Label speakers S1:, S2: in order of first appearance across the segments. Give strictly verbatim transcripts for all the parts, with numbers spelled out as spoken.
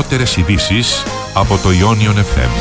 S1: νεότερες ειδήσεις από το Ionion εφ εμ.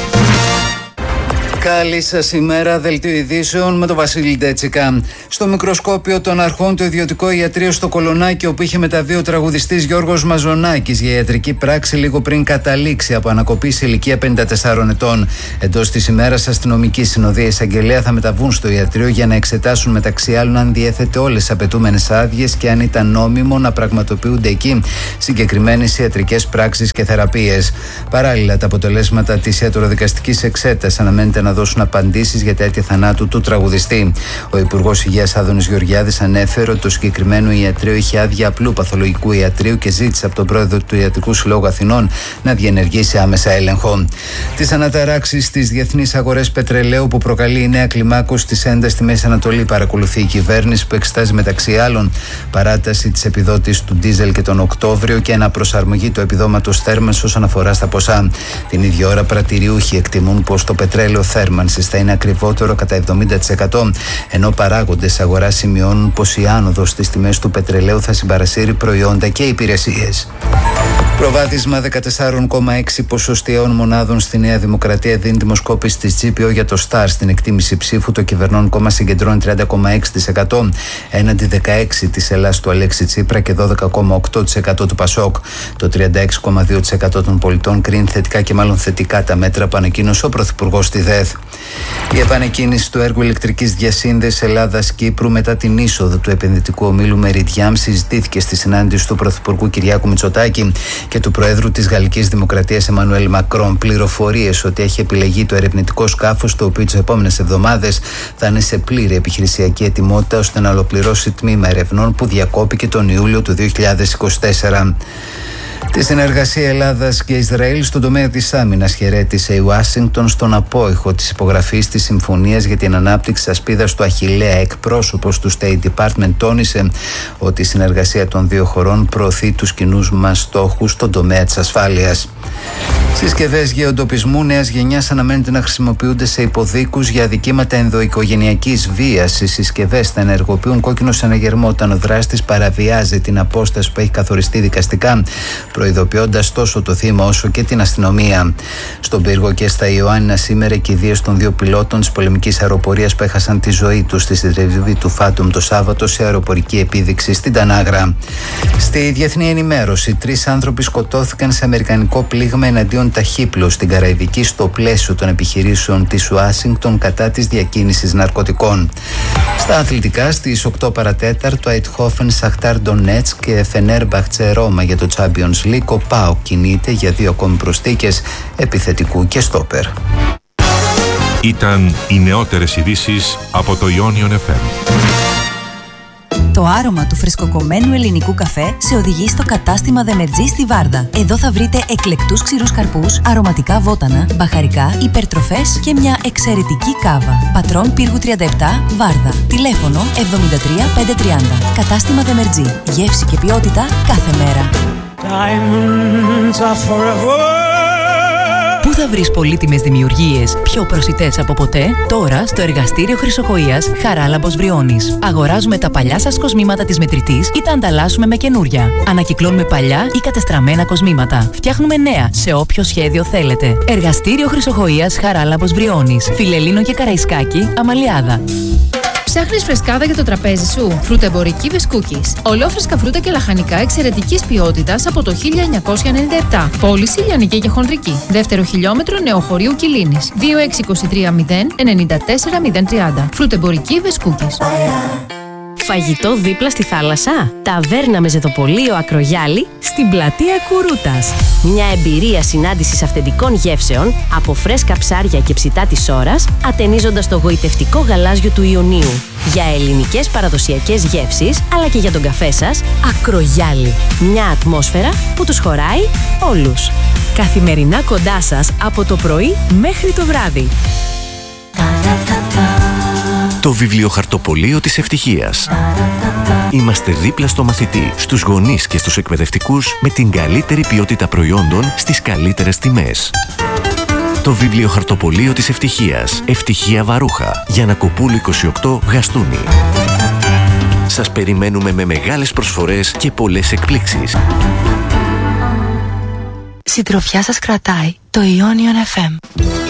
S2: Καλή σας ημέρα, δελτίο ειδήσεων με τον Βασίλη Ντέτσικα. Στο μικροσκόπιο των αρχών του ιδιωτικό ιατρείο στο Κολονάκι, όπου είχε μεταβεί ο τραγουδιστής Γιώργος Μαζονάκης για ιατρική πράξη λίγο πριν καταλήξει από ανακοπή σε ηλικία πενήντα τεσσάρων ετών. Εντός της ημέρας, αστυνομική συνοδεία εισαγγελέα θα μεταβούν στο ιατρείο για να εξετάσουν μεταξύ άλλων αν διέθετε όλες τις απαιτούμενες άδειες και αν ήταν νόμιμο να πραγματοποιούνται εκεί συγκεκριμένες ιατρικές πράξεις και θεραπείες. Παράλληλα, τα αποτελέσματα της ιατροδικαστικής εξέτασης αναμένεται να δώσουν απαντήσεις για τα αίτια θανάτου του τραγουδιστή. Ο Υπουργός Υγείας Άδωνης Γεωργιάδης ανέφερε ότι το συγκεκριμένο ιατρείο είχε άδεια απλού παθολογικού ιατρείου και ζήτησε από τον πρόεδρο του Ιατρικού Συλλόγου Αθηνών να διενεργήσει άμεσα έλεγχο. Τις αναταράξεις στις διεθνείς αγορές πετρελαίου που προκαλεί η νέα κλιμάκωση της έντασης στη Μέση Ανατολή παρακολουθεί η κυβέρνηση, που εξετάζει μεταξύ άλλων παράταση της επιδότησης του ντίζελ και τον Οκτώβριο και αναπροσαρμογή του επιδόματος θέρμανσης όσον αφορά στα ποσά. Την ίδια ώρα, πρατηριούχοι εκτιμούν πως το πετρέλαιο θέρμανσης θα είναι ακριβότερο κατά εβδομήντα τοις εκατό, ενώ παράγοντες αγοράς σημειώνουν πως η άνοδος στις τιμές του πετρελαίου θα συμπαρασύρει προϊόντα και υπηρεσίες. Προβάδισμα δεκατέσσερα κόμμα έξι ποσοστιαίων μονάδων στη Νέα Δημοκρατία δίνει δημοσκόπηση της τζι πι ο για το Σταρ. Στην εκτίμηση ψήφου, το κυβερνών κόμμα συγκεντρώνει τριάντα κόμμα έξι τοις εκατό έναντι δεκαέξι τοις εκατό της Ελλάς του Αλέξη Τσίπρα και δώδεκα κόμμα οκτώ τοις εκατό του Πασόκ. Το τριάντα έξι κόμμα δύο τοις εκατό των πολιτών κρίνει θετικά και μάλλον θετικά τα μέτρα που ανακοίνωσε ο Πρωθυπουργός στη ΔΕΘ. Η επανεκκίνηση του έργου ηλεκτρικής διασύνδεσης Ελλάδας-Κύπρου μετά την είσοδο του επενδυτικού ομίλου Meridiam συζητήθηκε στη συνάντηση του Πρωθυπουργού Κυριάκου Μητσοτάκη και του Προέδρου της Γαλλικής Δημοκρατίας Εμμανουέλ Μακρόν. Πληροφορίες ότι έχει επιλεγεί το ερευνητικό σκάφος, το οποίο τις επόμενες εβδομάδες θα είναι σε πλήρη επιχειρησιακή ετοιμότητα ώστε να ολοκληρώσει τμήμα ερευνών που διακόπηκε τον Ιούλιο του δύο χιλιάδες είκοσι τέσσερα. Τη συνεργασία Ελλάδας και Ισραήλ στον τομέα της άμυνας χαιρέτησε η Ουάσιγκτον στον απόϊχο της υπογραφής της συμφωνίας για την ανάπτυξη της ασπίδας του Αχιλλέα. Εκπρόσωπος του State Department τόνισε ότι η συνεργασία των δύο χωρών προωθεί τους κοινούς μας στόχους στον τομέα της ασφάλειας. Συσκευές γεωντοπισμού νέας γενιάς αναμένεται να χρησιμοποιούνται σε υποδίκους για αδικήματα ενδοοικογενειακής βίας. Οι συσκευές θα ενεργοποιούν κόκκινο συναγερμό όταν ο δράστης παραβιάζει την απόσταση που έχει καθοριστεί δικαστικά, προειδοποιώντας τόσο το θύμα όσο και την αστυνομία. Στον Πύργο και στα Ιωάννινα σήμερα οι κηδείες των δύο πιλότων της πολεμικής αεροπορίας που έχασαν τη ζωή τους στη συντριβή του Φάτουμ το Σάββατο σε αεροπορική επίδειξη στην Τανάγρα. Στη διεθνή ενημέρωση, τρεις άνθρωποι σκοτώθηκαν σε αμερικανικό πλήγμα εναντίον ταχύπλου στην Καραϊβική στο πλαίσιο των επιχειρήσεων της Ουάσιγκτον κατά της διακίνησης ναρκωτικών. Στα αθλητικά, στις οκτώ παρατέταρτο, το Αιτχόφεν Σαχτάρ Ντονέτσκ και Φενέρμπαχτσε Ρώμα για το Champions League. Ο ΠΑΟΚ κινείται για δύο ακόμη προσθήκες επιθετικού και στόπερ.
S1: Ήταν οι νεότερες ειδήσεις από το Ionion εφ εμ.
S3: Το άρωμα του φρεσκοκομμένου ελληνικού καφέ σε οδηγεί στο κατάστημα Δεμετζή στη Βάρδα. Εδώ θα βρείτε εκλεκτούς ξηρούς καρπούς, αρωματικά βότανα, μπαχαρικά, υπερτροφές και μια εξαιρετική κάβα. Πατρών Πύργου τριάντα επτά, Βάρδα. Τηλέφωνο εβδομήντα τρία πεντακόσια τριάντα. Κατάστημα Δεμετζή. Γεύση και ποιότητα κάθε μέρα. Πού θα βρεις πολύτιμες δημιουργίες πιο προσιτές από ποτέ? Τώρα στο εργαστήριο Χρυσοχοΐας Χαράλαμπος Βριώνης. Αγοράζουμε τα παλιά σας κοσμήματα της μετρητής ή τα ανταλλάσσουμε με καινούρια. Ανακυκλώνουμε παλιά ή κατεστραμμένα κοσμήματα. Φτιάχνουμε νέα σε όποιο σχέδιο θέλετε. Εργαστήριο Χρυσοχοΐας Χαράλαμπος Βριώνης. Φιλελλήνο και Καραϊσκάκη, Αμαλιάδα.
S4: Ψάχνεις φρεσκάδα για το τραπέζι σου? Φρουτεμπορική Βεσκούκης. Ολόφρεσκα φρούτα και λαχανικά εξαιρετικής ποιότητας από το χίλια εννιακόσια ενενήντα επτά. Πώληση λιανική και χονδρική. Δεύτερο χιλιόμετρο Νεοχωρίου Κιλίνης. δύο έξι δύο τρία μηδέν εννιά τέσσερα μηδέν τριάντα. Φρουτεμπορική Βεσκούκης.
S5: Φαγητό δίπλα στη θάλασσα? Ταβέρνα με ζετοπολείο Ακρογιάλη στην πλατεία Κουρούτας. Μια εμπειρία συνάντησης αυθεντικών γεύσεων από φρέσκα ψάρια και ψητά της ώρας, ατενίζοντας το γοητευτικό γαλάζιο του Ιωνίου. Για ελληνικές παραδοσιακές γεύσεις, αλλά και για τον καφέ σας, Ακρογιάλη. Μια ατμόσφαιρα που τους χωράει όλους. Καθημερινά κοντά σας από το πρωί μέχρι το βράδυ.
S6: Το βιβλιοχαρτοπωλείο της ευτυχίας. Είμαστε δίπλα στο μαθητή, στους γονείς και στους εκπαιδευτικούς με την καλύτερη ποιότητα προϊόντων στις καλύτερες τιμές. Το βιβλιοχαρτοπωλείο της ευτυχίας. Ευτυχία Βαρούχα. Γιαννακοπούλου είκοσι οκτώ, Γαστούνι. Σας περιμένουμε με μεγάλες προσφορές και πολλές εκπλήξεις.
S7: Τη συντροφιά σας κρατάει το Ionion εφ εμ.